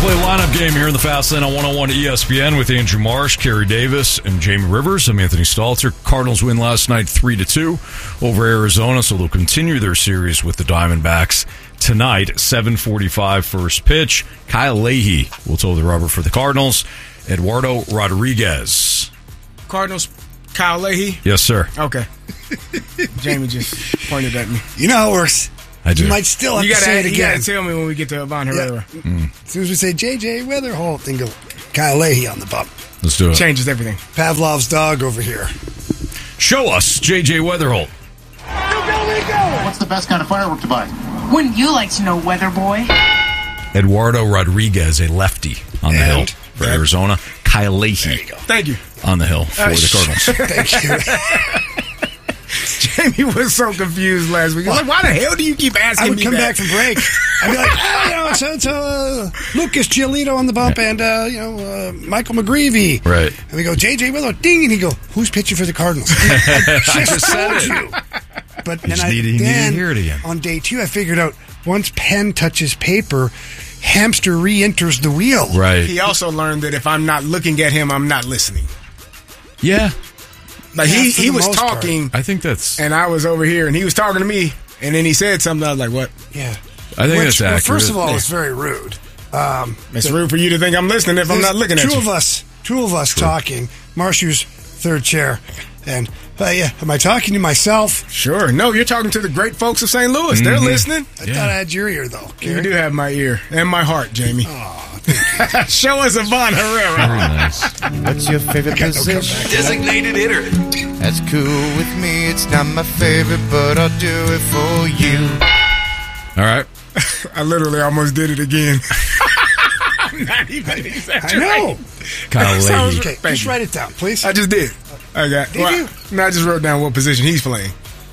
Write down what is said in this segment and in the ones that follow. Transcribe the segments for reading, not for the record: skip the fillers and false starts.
play lineup game here in the Fast Lane on 101 ESPN with Andrew Marsh, Kerry Davis, and Jamie Rivers. I'm Anthony Stalter. Cardinals win last night 3-2 over Arizona, so they'll continue their series with the Diamondbacks tonight. 7:45 first pitch. Kyle Leahy will toe the rubber for the Cardinals. Eduardo Rodriguez. Cardinals, Kyle Leahy? Yes, sir. Okay. Jamie just pointed at me. You know how it works. I do. You might still have to say it again. You got to tell me when we get to Ivan Herrera. Yeah. As soon as we say J.J. Weatherholt, then go Kyle Leahy on the bump. Let's do it. Changes everything. Pavlov's dog over here. Show us J.J. Weatherholt. What's the best kind of firework to buy? Wouldn't you like to know, Weather Boy? Eduardo Rodriguez, a lefty on the hill for Arizona. Kyle Leahy. Thank you. On the hill for the Cardinals. Thank you. Jamie was so confused last week. He was like, why the hell do you keep asking me I would come back from break. I'd be like, so Lucas Giolito on the bump and, Michael McGreevy. Right. And we go, J.J. Weatherholt, ding. And he go, who's pitching for the Cardinals? I just told you. But then needed to hear it again. On day 2, I figured out once pen touches paper, hamster re-enters the wheel. Right. He also learned that if I'm not looking at him, I'm not listening. Yeah. Like he was talking. I think that's. And I was over here, and he was talking to me, and then he said something. I was like, "What?" Yeah. I think that's accurate. First of all, it's very rude. It's rude for you to think I'm listening if I'm not looking at you. Two of us talking. Marshu's third chair, and am I talking to myself? Sure. No, you're talking to the great folks of St. Louis. They're listening. I thought I had your ear though. You do have my ear and my heart, Jamie. Oh, thank you. Show us Ivan Herrera. Very nice. What's your favorite position? Designated hitter. That's cool with me. It's not my favorite, but I'll do it for you. All right. I literally almost did it again. I'm not even exaggerating. I know. Kyle Leahy. Okay, just write it down, please. I just did. I just wrote down what position he's playing.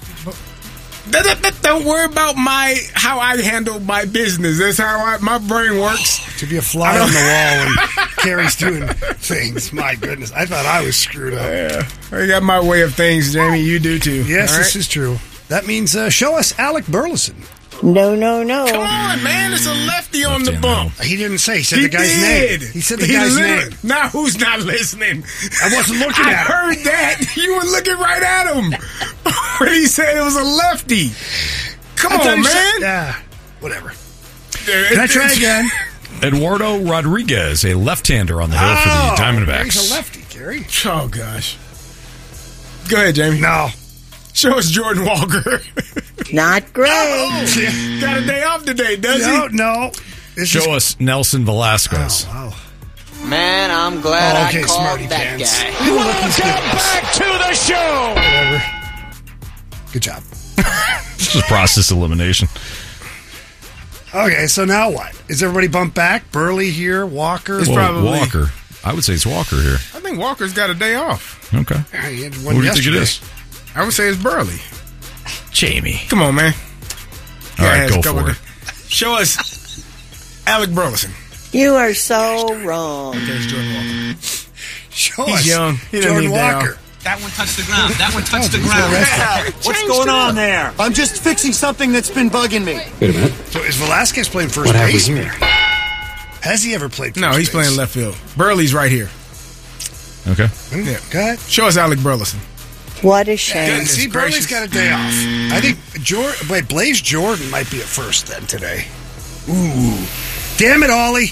Don't worry about how I handle my business. That's how my brain works. To be a fly on the wall and Carrie's doing things. My goodness. I thought I was screwed up. Yeah. I got my way of things, Jamie. You do too. Yes, this is true. That means show us Alec Burleson. No. Come on, man. It's a lefty on the bump. He didn't say. He said the guy's name. He said the guy's name. Now who's not listening? I wasn't looking at him. I heard that. You were looking right at him when he said it was a lefty. Come on, man. Whatever. Can I try again? Eduardo Rodriguez, a left-hander on the hill for the Diamondbacks. He's a lefty, Gary. Oh, gosh. Go ahead, Jamie. No. Show us Jordan Walker. Not great. Got a day off today, does he? No. Show us Nelson Velasquez. Oh, wow. Man, I'm glad I called smarty that pants. guy. Welcome back to the show. Whatever. Good job. This is process elimination. Okay, so now what? Is everybody bumped back? Burley here, Walker? Walker. I would say it's Walker here. I think Walker's got a day off. Okay. He had What one do you yesterday. think it is? I would say it's Burley. Jamie. Come on, man. All right, go for it. Show us Alec Burleson. You are so wrong. Okay, it's Jordan Walker. Show He's us young. He doesn't Jordan need day Walker. off. That one touched the ground. That one touched the ground. What's going on there? I'm just fixing something that's been bugging me. Wait a minute. So is Velasquez playing first base? Has he ever played first No, he's base? playing left field. Burley's right here. Okay. Yeah. Go ahead. Show us Alec Burleson. What a shame. And see, Burley's got a day off. I think Blaze Jordan might be at first then today. Ooh. Damn it, Ollie.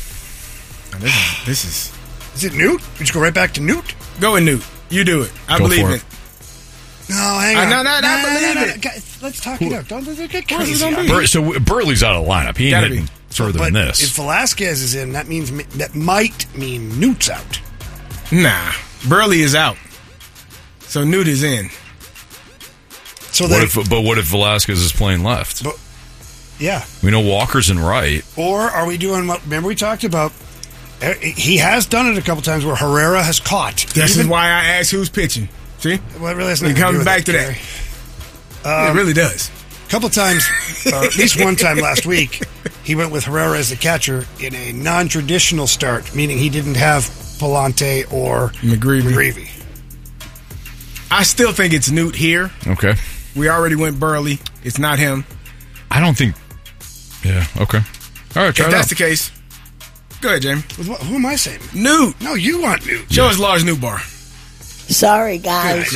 This is... Is it Newt? We just go right back to Newt? Go in, Newt. You do it. I Go believe for it. it. No, hang on. I believe it. Guys, let's talk it out. Don't get Where's crazy. it gonna on be? me. So Burley's out of the lineup. He ain't Gotta hitting be. further But than this. if Velasquez is in, that might mean Newt's out. Nah. Burley is out. So Newt is in. So what if Velasquez is playing left? yeah. We know Walker's in right. Or are we doing what? Remember we talked about? He has done it a couple times where Herrera has caught. This is why I asked who's pitching. See? Well, it really has It nothing to do comes with back it, to Gary. that. It really does. A couple times, or at least one time last week, he went with Herrera as the catcher in a non-traditional start, meaning he didn't have Palante or McGreevy. I still think it's Newt here. Okay. We already went Burley. It's not him. I don't think. Yeah. Okay. All right. Try If it that's out. the case, Go ahead, Jamie. Who am I saying? Newt. No, you want Newt. Show us Lars Newbar. Sorry, guys.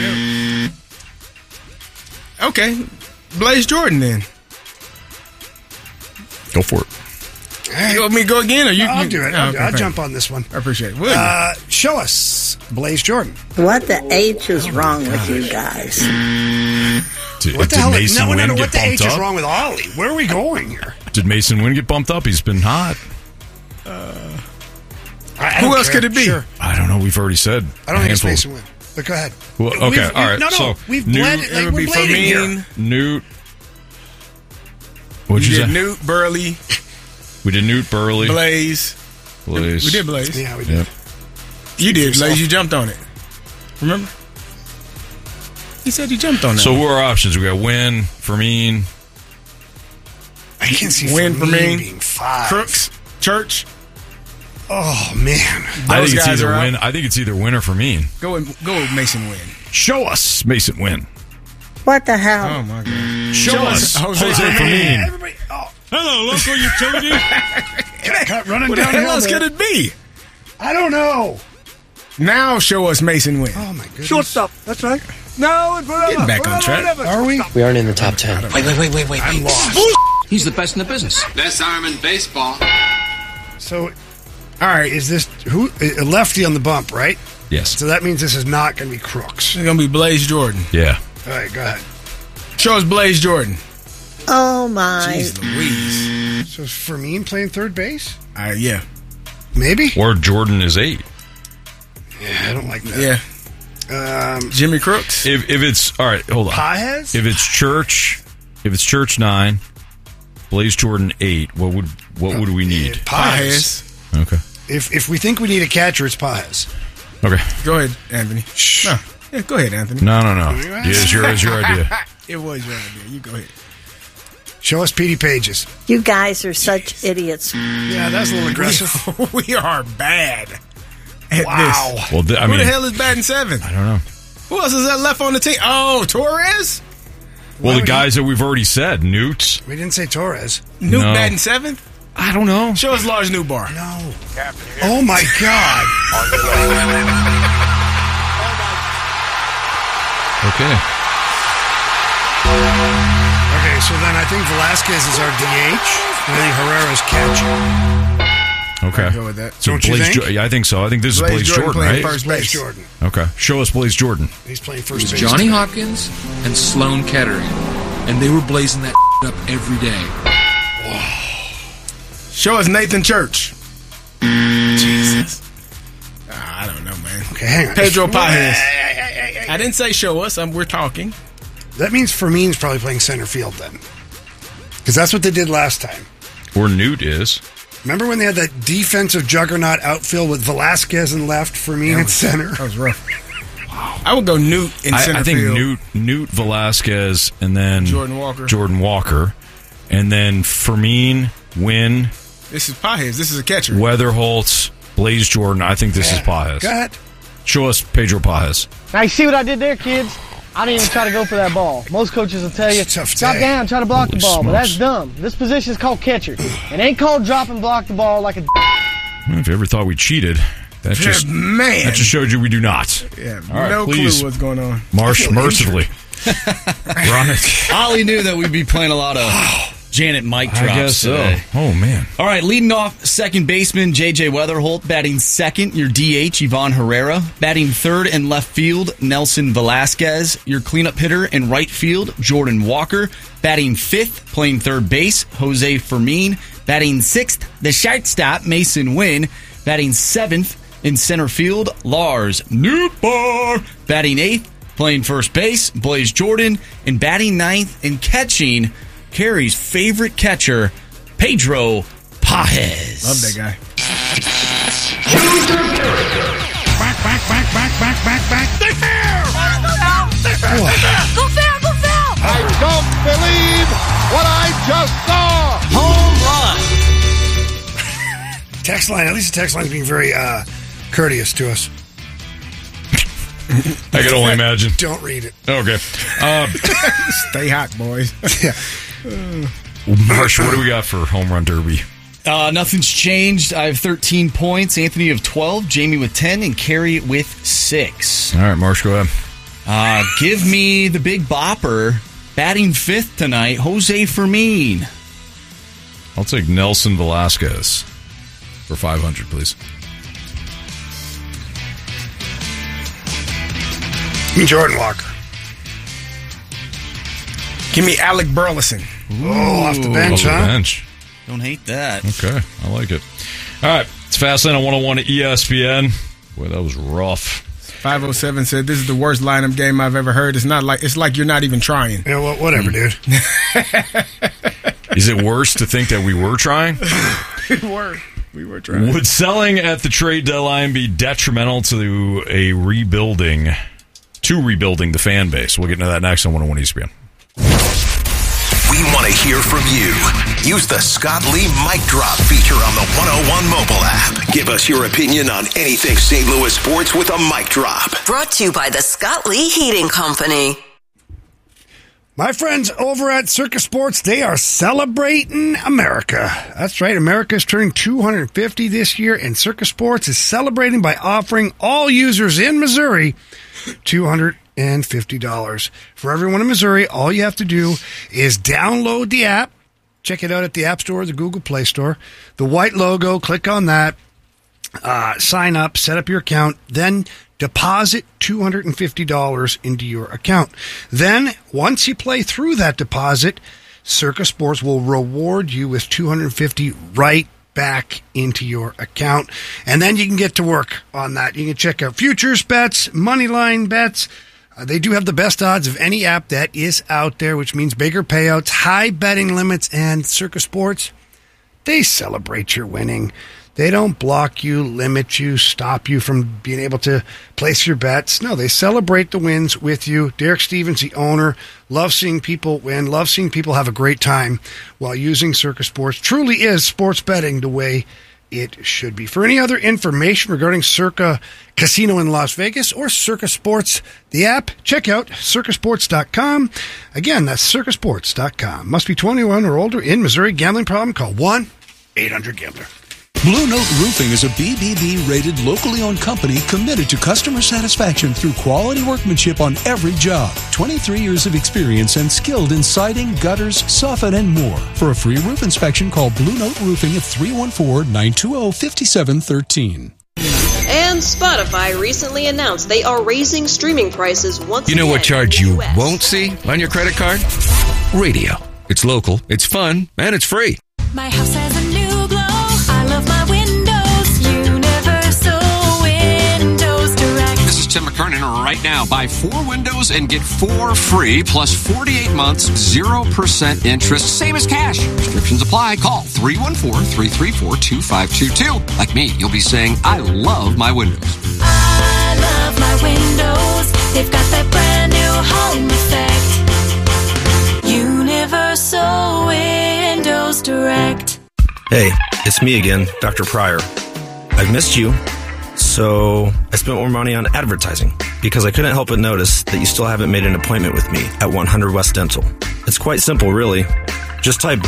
Okay. Blaze Jordan, then. Go for it. Hey. You want me to go again? Or you? I'll do it. I'll okay. jump on this one. I appreciate it. Will you? Show us Blaze Jordan. What the H is wrong with you guys? What the hell? Mason No, Wynn what get the H bumped is up? wrong with Ollie? Where are we going here? Did Mason Wynn get bumped up? He's been hot. Who else could it be? Sure. I don't know. We've already said. I don't think it's handful. Mason Wynn. But go ahead. Well, okay, all right. No, So we've Newt, bled. It Like, would we're be bleeding here. Fermin. Newt. What'd You you did say? Newt, Burley, We did Newt, Burley, Blaze. Blaze. We did Blaze. Yeah, we did. Yep. You did yourself. Blaze. You jumped on it. Remember? He said you jumped on that. So who are our options? We got Wynn, Fermin. I can't see Win Fermin for me. being 5. Crooks, Church. Oh, man. I Those think it's guys either are out. Wynn. I think it's either Wynn or Fermin. Go with Mason Wynn. Show us Mason Wynn. What the hell? Oh my God. Show us Jose Fermin. Everybody, Hello, local utility. cut running What the downhill hell else there. could it be? I don't know. Now show us Mason Wynn. Oh, my goodness. Shortstop. That's right. No, Getting back on track. Are we? We aren't in the top 10. Wait. I'm lost. He's the best in the business. Best arm in baseball. So, all right, is this who a lefty on the bump, right? Yes. So that means this is not going to be Crooks. It's gonna be Blaze Jordan. Yeah. All right, go ahead. Show us Blaze Jordan. Oh, my. Jeez Louise. So is Fermin playing third base? Yeah. Maybe. Or Jordan is 8. Yeah, I don't like that. Yeah. Jimmy Crooks. If it's all right, hold on. Paez? If it's Church 9, Blaze Jordan 8, what would we need? Paez. Okay. If we think we need a catcher, it's Paez. Okay. Go ahead, Anthony. No. Yeah, go ahead, Anthony. No. Yeah, it's your idea. It was your idea. You go ahead. Show us Petey Pages. You guys are such idiots. Yeah, that's a little aggressive. We are bad at Wow. this. Well, Who the hell is batting 7? I don't know. Who else is that left on the team? Oh, Torres? Well, the would guys that we've already said, Newt. We didn't say Torres. Newt No. batting 7th? I don't know. Show us Lars Newbar. No. Oh, my God. Okay. Okay, so then I think Velasquez is our DH, and I think Herrera's catcher. Okay. Go with that. So Don't you Blaze think? yeah, I think so. I think this is Blaze Jordan, playing right? first Blaze base. Jordan. Okay. Show us Blaze Jordan. He's playing first base. Johnny Hopkins and Sloan Kettering, and they were blazing that up every day. Show us Nathan Church. Jesus. I don't know, man. Okay, hang on. Pedro Paez. Hey. I didn't say show us. We're talking. That means Fermin's probably playing center field then. Because that's what they did last time. Or Newt is. Remember when they had that defensive juggernaut outfield with Velasquez in left, Fermin at center? That was rough. I would go Newt in center I think field. Newt Velasquez, and then Jordan Walker. and then Fermin, Wynn, This is Paez. This is a catcher. Weatherholtz, Blaze Jordan. I think this is Paez. Go ahead. Show us Pedro Paez. Now, you see what I did there, kids? I didn't even try to go for that ball. Most coaches will tell you, Tough drop day. down, try to block Holy the ball. But that's smokes. dumb. This position is called catcher. It ain't called drop and block the ball like a Well, if you ever thought we cheated, that just Man. that just showed you we do not. Yeah, All right, no please. clue what's going on. Marsh, mercifully. Run it. Ollie knew that we'd be playing a lot of Janet mic drops I guess so. today. Oh, man. All right, leading off, second baseman J.J. Weatherholt. Batting second, your DH, Ivan Herrera. Batting third and left field, Nelson Velasquez. Your cleanup hitter in right field, Jordan Walker. Batting fifth, playing third base, Jose Fermin. Batting sixth, the shortstop, Mason Wynn. Batting seventh in center field, Lars Newbar. Batting eighth, playing first base, Blaze Jordan. And batting ninth and catching, Carrie's favorite catcher, Pedro Paez. Love that guy. I don't believe what I just saw. Home run. Text line. At least the text line's being very courteous to us. I can only imagine. Don't read it. Okay. Stay hot, boys. Yeah. Marsh, what do we got for home run derby? Nothing's changed. I have 13 points. Anthony of 12, Jamie with 10, and Carrie with 6. All right, Marsh, go ahead. Give me the big bopper. Batting 5th tonight, Jose Fermin. I'll take Nelson Velasquez for 500, please. Jordan Walker. Give me Alec Burleson. Off the bench, off the huh? bench. Don't hate that. Okay, I like it. All right, it's Fastlane on 101 at ESPN. Boy, that was rough. 507 said, this is the worst lineup game I've ever heard. It's like you're not even trying. You know what? Whatever, dude. Is it worse to think that we were trying? We were trying. Would selling at the trade deadline be detrimental to rebuilding the fan base? We'll get into that next on 101 ESPN. We want to hear from you. Use the Scott Lee Mic Drop feature on the 101 mobile app. Give us your opinion on anything St. Louis sports with a mic drop. Brought to you by the Scott Lee Heating Company. My friends over at Circus Sports, they are celebrating America. That's right. America is turning 250 this year, and Circus Sports is celebrating by offering all users in Missouri $250. For everyone in Missouri, all you have to do is download the app. Check it out at the App Store or the Google Play Store. The white logo, click on that. Sign up, set up your account, then deposit $250 into your account. Then, once you play through that deposit, Circus Sports will reward you with $250 right back into your account. And then you can get to work on that. You can check out futures bets, money line bets. They do have the best odds of any app that is out there, which means bigger payouts, high betting limits, and Circus Sports, they celebrate your winning. They don't block you, limit you, stop you from being able to place your bets. No, they celebrate the wins with you. Derek Stevens, the owner, loves seeing people win, loves seeing people have a great time while using Circus Sports. Truly is sports betting the way it should be. For any other information regarding Circa Casino in Las Vegas or Circus Sports, the app, check out circusports.com. Again, that's circusports.com. Must be 21 or older, in Missouri. Gambling problem? Call 1-800-GAMBLER. Blue Note Roofing is a BBB-rated, locally owned company committed to customer satisfaction through quality workmanship on every job. 23 years of experience and skilled in siding, gutters, soffit, and more. For a free roof inspection, call Blue Note Roofing at 314-920-5713. And Spotify recently announced they are raising streaming prices once again. You know what charge you won't see on your credit card? Radio. It's local, it's fun, and it's free. My house has a new glow. I love my windows. Universal Windows Direct. This is Tim McKernan. Right now, buy 4 windows and get 4 free, plus 48 months, 0% interest, same as cash. Restrictions apply. Call 314-334-2522. Like me, you'll be saying, I love my windows. I love my windows. They've got that brand new home effect. Universal Windows Direct. Hey, it's me again, Dr. Pryor. I've missed you, so I spent more money on advertising because I couldn't help but notice that you still haven't made an appointment with me at 100 West Dental. It's quite simple, really. Just type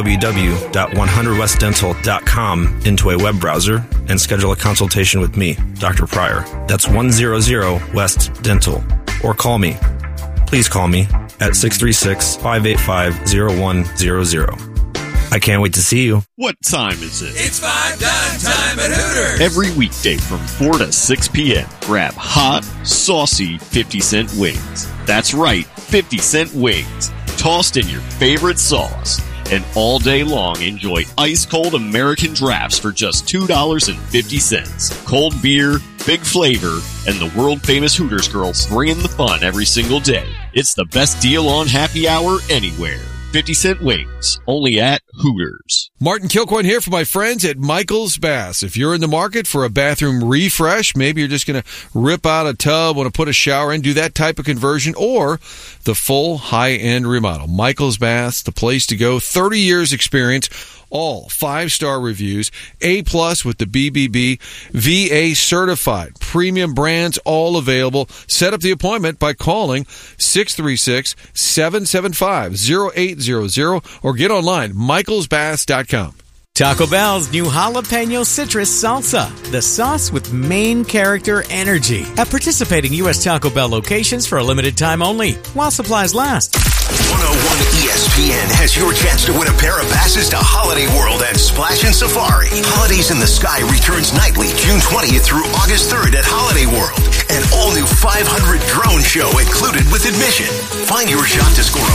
www.100westdental.com into a web browser and schedule a consultation with me, Dr. Pryor. That's 100 West Dental. Or call me. Please call me at 636-585-0100. I can't wait to see you. What time is it? It's 5 dime time at Hooters. Every weekday from 4 to 6 p.m. Grab hot, saucy 50-cent wings. That's right, 50-cent wings. Tossed in your favorite sauce. And all day long, enjoy ice-cold American drafts for just $2.50. Cold beer, big flavor, and the world-famous Hooters girls bringing the fun every single day. It's the best deal on happy hour anywhere. 50-cent wings, only at Hooters. Martin Kilcoyne here for my friends at Michael's Baths. If you're in the market for a bathroom refresh, maybe you're just going to rip out a tub, want to put a shower in, do that type of conversion, or the full high-end remodel. Michael's Baths, the place to go. 30 years experience, all 5-star reviews, A+ with the BBB, VA certified, premium brands, all available. Set up the appointment by calling 636-775-0800 or get online, michaelsbaths.com. Taco Bell's new Jalapeno Citrus Salsa, the sauce with main character energy. At participating U.S. Taco Bell locations for a limited time only, while supplies last. 101 ESPN has your chance to win a pair of passes to Holiday World and Splash and Safari. Holidays in the Sky returns nightly June 20th through August 3rd at Holiday World. An all-new 500 drone show included with admission. Find your shot to score a